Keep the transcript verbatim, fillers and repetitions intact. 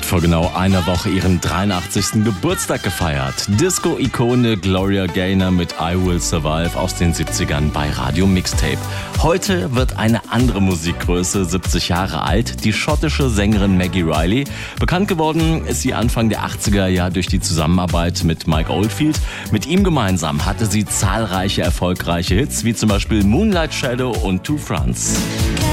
vor genau einer Woche ihren dreiundachtzigsten Geburtstag gefeiert. Disco-Ikone Gloria Gaynor mit I Will Survive aus den siebzigern bei Radio Mixtape. Heute wird eine andere Musikgröße siebzig Jahre alt, die schottische Sängerin Maggie Reilly. Bekannt geworden ist sie Anfang der achtziger Jahre durch die Zusammenarbeit mit Mike Oldfield. Mit ihm gemeinsam hatte sie zahlreiche erfolgreiche Hits, wie zum Beispiel Moonlight Shadow und Two Fronts.